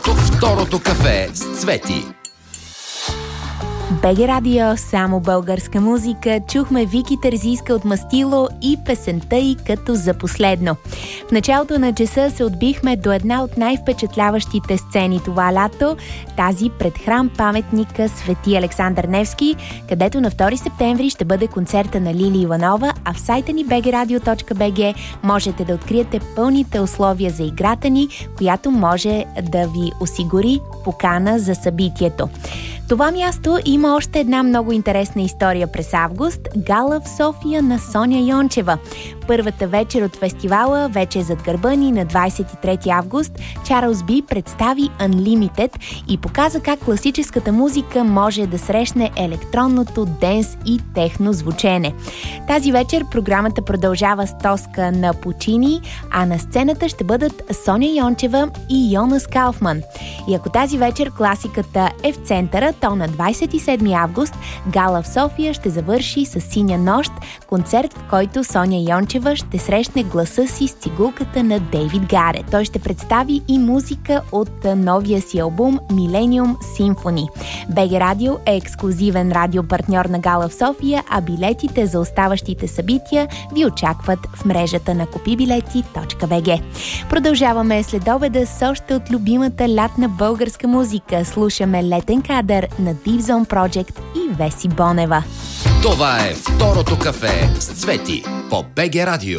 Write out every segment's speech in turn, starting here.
Второто кафе с Цвети. БГ Радио, само българска музика. Чухме Вики Терзийска от Мастило и песента й като за последно. В началото на часа се отбихме до една от най-впечатляващите сцени това лято, тази пред храм паметника Свети Александър Невски, където на 2 септември ще бъде концерта на Лили Иванова, а в сайта ни bgradio.bg можете да откриете пълните условия за играта ни, която може да ви осигури покана за събитието. Това място има още една много интересна история през август – гала в София на Соня Йончева. Първата вечер от фестивала вече е зад гърба ни. На 23 август Чарлз Би представи Unlimited и показа как класическата музика може да срещне електронното, денс и техно звучене. Тази вечер програмата продължава с Тоска на Пучини, а на сцената ще бъдат Соня Йончева и Йонас Кауфман. И ако тази вечер класиката е в центъра, то на 27 август гала в София ще завърши с Синя нощ, концерт, в който Соня Йончева ще срещне гласа си с цигулката на Дейвид Гарет. Той ще представи и музика от новия си албум Millennium Symphony. БГ Радио е ексклузивен радиопартньор на гала в София, а билетите за оставащите събития ви очакват в мрежата на купибилети.bg. Продължаваме след обеда с още от любимата лятна българска музика. Слушаме Летен кадър на Deep Zone Project и Веси Бонева. Това е Второто кафе с Цвети по БГ Радио.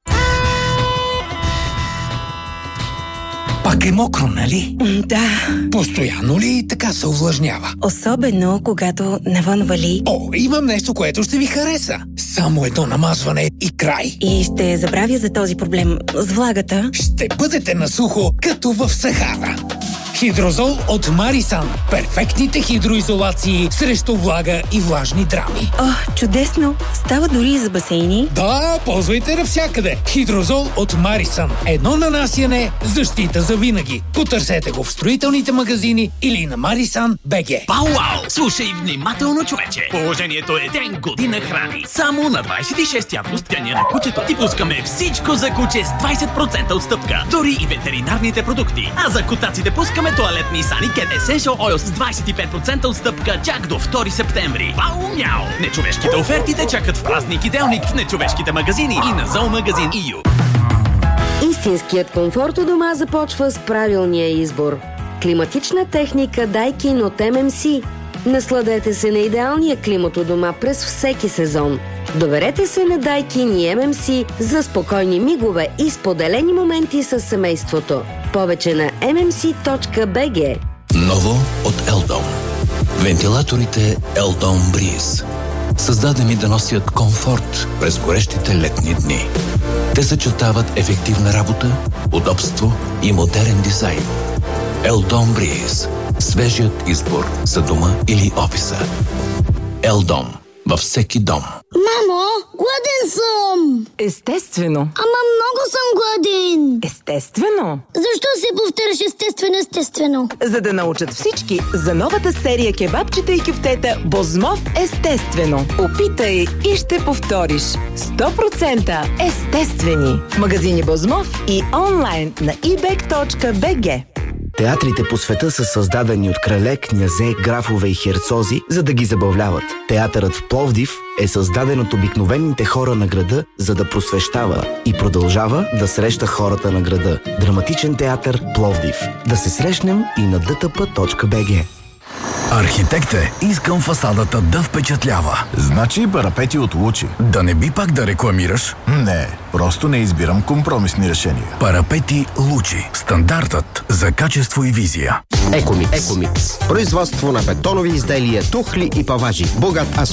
Пак е мокро, нали? Да. Постоянно ли така се увлажнява? Особено, когато навън вали. О, имам нещо, което ще ви хареса. Само едно намазване и край. И ще забравя за този проблем с влагата. Ще бъдете на сухо, като в Сахара. Хидрозол от Марисан. Перфектните хидроизолации срещу влага и влажни драми. О, чудесно! Става дори и за басейни. Да, ползвайте навсякъде. Хидрозол от Марисан. Едно нанасяне, защита за винаги. Потърсете го в строителните магазини или на Marisan.bg. Пау-вау! Слушай внимателно, човече! Положението е ден година храни. Само на 26 август, деня на кучето, ти пускаме всичко за куче с 20% отстъпка. Дори и ветеринарните продукти. А за котаците пускаме тоалетни Сани Cat Essential Oil с 25% отстъпка чак до 2 септември. Пау-мяу! Нечовешките оферти те чакат в празник и делник в нечовешките магазини и на Зоомагазин EU. Истинският комфорт у дома започва с правилния избор. Климатична техника Daikin от MMC. Насладете се на идеалния климат у дома през всеки сезон. Доверете се на Daikin и MMC за спокойни мигове и споделени моменти с семейството. Повече на mmc.bg. Ново от Eldon. Вентилаторите Eldon Breeze. Създадени да носят комфорт през горещите летни дни. Те съчетават ефективна работа, удобство и модерен дизайн. Eldon Breeze. Свежият избор за дома или офиса. Eldon. Във всеки дом. Мамо, гладен съм! Естествено. Ама много съм гладен! Естествено. Защо се повтаряш естествено? За да научат всички за новата серия кебабчета и кюфтета Бозмов естествено. Опитай и ще повториш. 100% естествени. В магазини Бозмов и онлайн на ebag.bg. Театрите по света са създадени от крале, князе, графове и херцози, за да ги забавляват. Театърът в Пловдив е създаден от обикновените хора на града, за да просвещава и продължава да среща хората на града. Драматичен театър Пловдив. Да се срещнем и на dtp.bg. Архитекте, искам фасадата да впечатлява. Значи парапети от Лучи. Да не би пак да рекламираш? Не, просто не избирам компромисни решения. Парапети Лучи. Стандартът за качество и визия. Екомикс. Производство на бетонови изделия, тухли и паважи. Богат